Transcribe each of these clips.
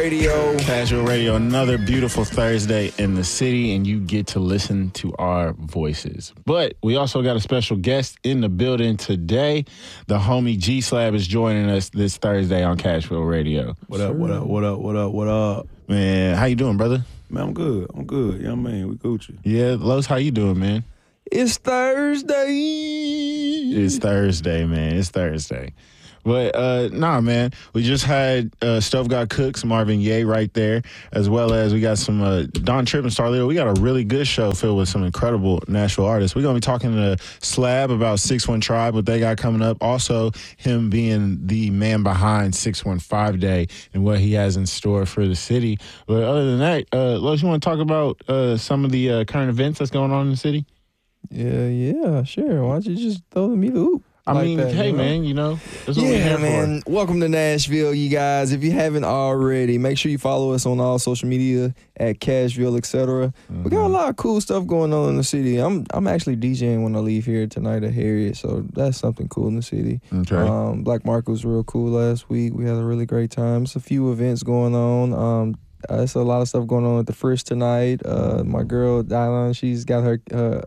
Radio. Casual Radio, another beautiful Thursday in the city, and you get to listen to our voices. But we also got a special guest in the building today. The homie G-Slab is joining us this Thursday on Casual Radio. What up? Man, how you doing, brother? Man, I'm good. You know what I mean? We Gucci. Yeah, Los, how you doing, man? It's Thursday. It's Thursday, man. It's Thursday. But, nah, man, we just had Stuff Got Cooks, Marvin Gaye right there, as well as we got some Don Tripp and Starlito. We got a really good show filled with some incredible Nashville artists. We're going to be talking to Slab about 6-1 Tribe, what they got coming up. Also, him being the man behind 615 Day and what he has in store for the city. But other than that, Los, you want to talk about some of the current events that's going on in the city? Yeah, sure. Why don't you just throw me the hoop? I mean, that, hey, man, that's what we're here man. for. Welcome to Nashville, you guys. If you haven't already, make sure you follow us on all social media at Cashville, etc. We got a lot of cool stuff going on in the city. I'm actually DJing when I leave here tonight at Harriet, so that's something cool in the city. Okay. Black Market was real cool last week. We had a really great time. It's a few events going on. It's a lot of stuff going on at the Frisch tonight. My girl, Dylan, she's got her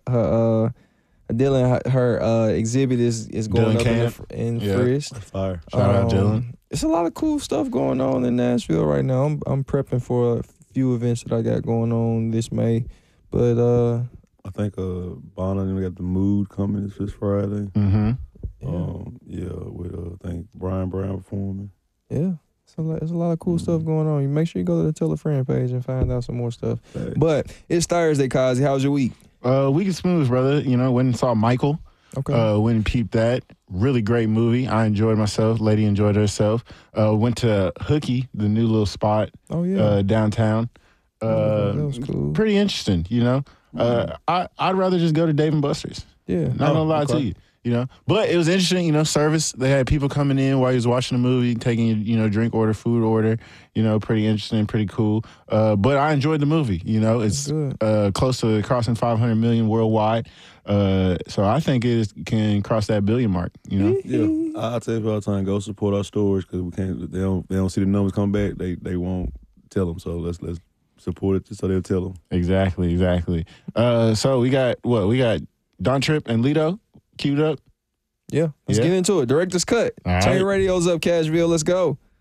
Dylan, her exhibit is going Dylan up in Frisch. Fire. Shout out Dylan. It's a lot of cool stuff going on in Nashville right now. I'm prepping for a few events that I got going on this May, but I think Bonner and we got the Mood coming this Friday. Mm-hmm. With I think Brian Brown performing. Yeah. So there's a lot of cool stuff going on. You make sure you go to the Tell a Friend page and find out some more stuff. Thanks. But it's Thursday, Kazi. How's your week? Week is smooth, brother. Went and saw Michael. Okay. Went and peeped that. Really great movie. I enjoyed myself. Lady enjoyed herself. Went to Hooky, the new little spot downtown. That was cool. Pretty interesting, I'd rather just go to Dave & Buster's. Yeah. Not gonna lie to you. But it was interesting, service. They had people coming in while you was watching the movie, taking drink order, food order, pretty interesting, pretty cool. But I enjoyed the movie, it's close to crossing 500 million worldwide. So I think it can cross that billion mark, Yeah, I tell people all the time, go support our stores because we can't. They don't see the numbers come back. They won't tell them. So let's support it just so they'll tell them. Exactly. So we got Don Tripp and Lito queued up. Yeah, let's get into it. Director's Cut. All Turn right. your radios up, Cashville. Let's go.